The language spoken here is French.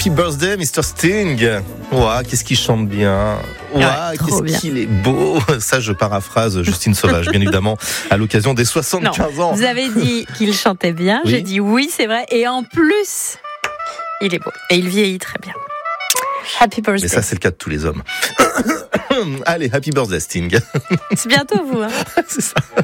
Happy birthday, Mr. Sting. Ouah, qu'est-ce qu'il chante bien. Ouah, qu'est-ce qu'il est beau. Ça, je paraphrase Justine Sauvage, bien évidemment, à l'occasion des 75 ans. Vous avez dit qu'il chantait bien. Oui. J'ai dit oui, c'est vrai. Et en plus, il est beau. Et il vieillit très bien. Happy birthday. Mais ça, c'est le cas de tous les hommes. Allez, happy birthday, Sting. C'est bientôt vous. C'est ça.